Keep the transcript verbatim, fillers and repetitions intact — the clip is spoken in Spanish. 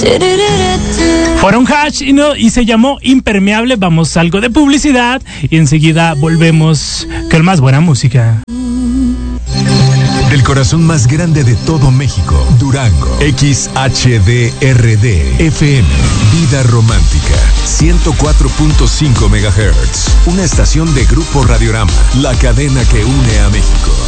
Fueron Hash y, no, y se llamó Impermeable. Vamos a algo de publicidad y enseguida volvemos con más buena música. Del corazón más grande de todo México, Durango, X H D R D F M, Vida Romántica, ciento cuatro punto cinco megahertz, una estación de Grupo Radiorama, la cadena que une a México.